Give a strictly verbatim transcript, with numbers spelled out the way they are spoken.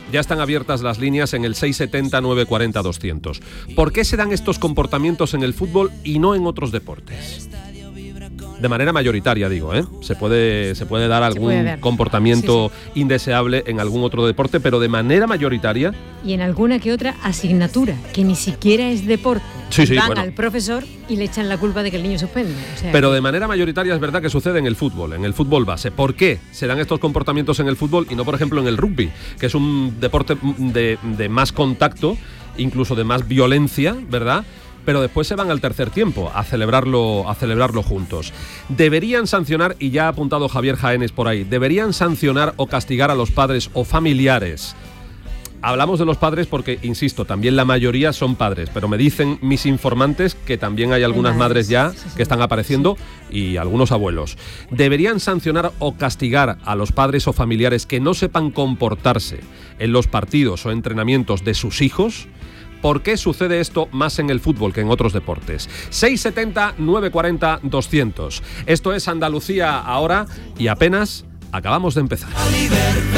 Ya están abiertas las líneas en el seis setenta, nueve cuarenta, doscientos. ¿Por qué se dan estos comportamientos en el fútbol y no en otros deportes? De manera mayoritaria, digo, ¿eh? Se puede, se puede dar algún puede dar. comportamiento sí, sí. indeseable en algún otro deporte, pero de manera mayoritaria... Y en alguna que otra asignatura, que ni siquiera es deporte. Sí, sí, Van bueno. al profesor y le echan la culpa de que el niño suspende. O sea, Pero de manera mayoritaria es verdad que sucede en el fútbol, en el fútbol base. ¿Por qué se dan estos comportamientos en el fútbol y no, por ejemplo, en el rugby, que es un deporte de, de más contacto, incluso de más violencia, ¿verdad? Pero después se van al tercer tiempo a celebrarlo, a celebrarlo juntos. Deberían sancionar, y ya ha apuntado Javier Jaénes por ahí, deberían sancionar o castigar a los padres o familiares. Hablamos de los padres porque, insisto, también la mayoría son padres, pero me dicen mis informantes que también hay algunas madres ya que están apareciendo y algunos abuelos. ¿Deberían sancionar o castigar a los padres o familiares que no sepan comportarse en los partidos o entrenamientos de sus hijos? ¿Por qué sucede esto más en el fútbol que en otros deportes? seis setenta, nueve cuarenta, doscientos. Esto es Andalucía ahora y apenas acabamos de empezar.